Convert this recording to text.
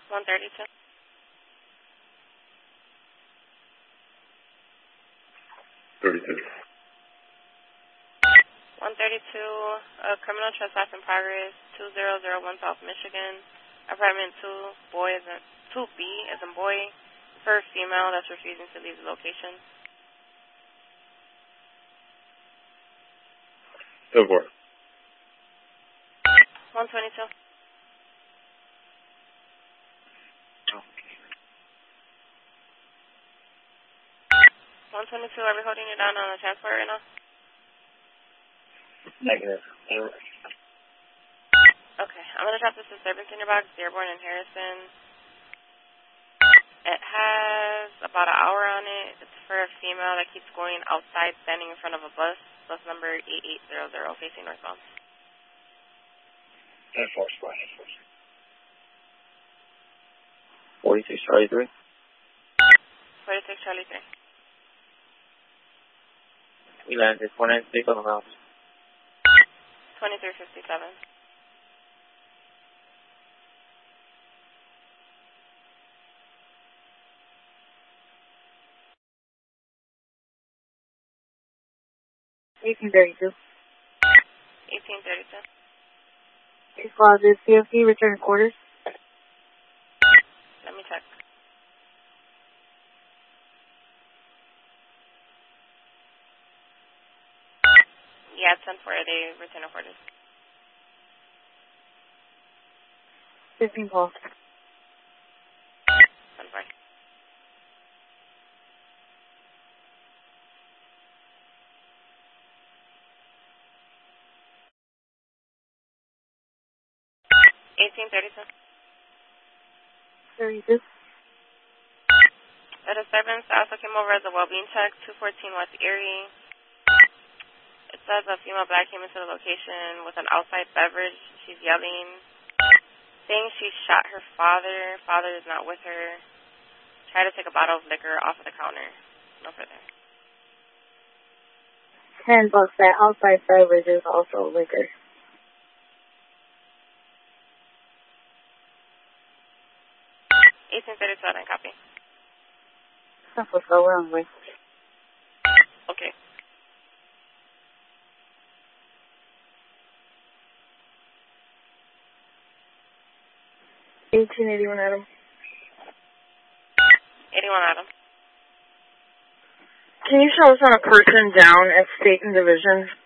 132. 32. 132, criminal trespass in progress, 2001 South Michigan, apartment 2B as in boy, for female that's refusing to leave the location. 4. 122. 122, are we holding you down on the transport right now? Negative. Okay, I'm going to drop this disturbance in your box, Dearborn and Harrison. It has about an hour on it. It's for a female that keeps going outside, standing in front of a bus number 8800, facing northbound. 10-4, squad. 46 Charlie 3. 46 Charlie 3. We landed 496 on the mouse. 2357. $18.32. 1832. Squad, is CFC return quarters? Let me check. Yeah, it's 10-4. They return to quarters. 15 call. 10-4. $32. The disturbance also came over as a well-being check, 214 West Erie. It says a female black came into the location with an outside beverage. She's yelling, saying she shot her father. Father is not with her. Tried to take a bottle of liquor off of the counter. No further. $10. That outside beverage is also liquor. 1832, I didn't copy. That's what's going on with. Okay. $18.81 Adam. 81 Adam. Can you show us on a person down at State and Division